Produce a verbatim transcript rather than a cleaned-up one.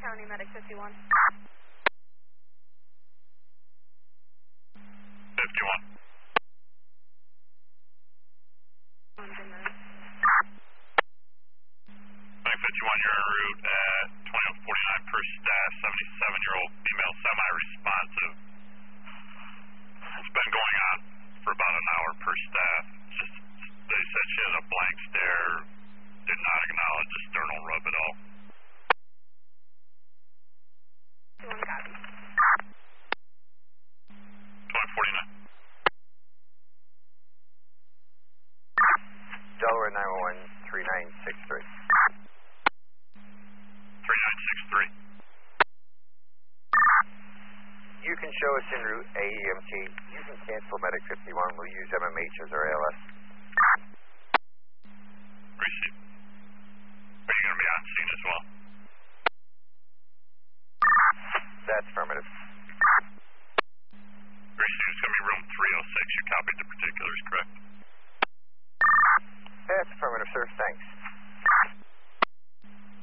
County Medic fifty-one. fifty-one. Medic fifty-one, you're en route at twenty-one forty-nine per staff, seventy-seven-year-old female semi-responsive. It's been going on for about an hour per staff. Just, they said she had a blank stare, did not acknowledge a sternal rub at all. One copy. twenty forty-nine. Delaware nine one one, three nine six three. three nine six three. You can show us en route A E M T. You can cancel Medic fifty-one. We'll use M M H as our A L S. Receive. Are you going to be on scene as well? That's affirmative. Receive. It's going to be room three oh six. You copied the particulars, correct? That's affirmative, sir. Thanks.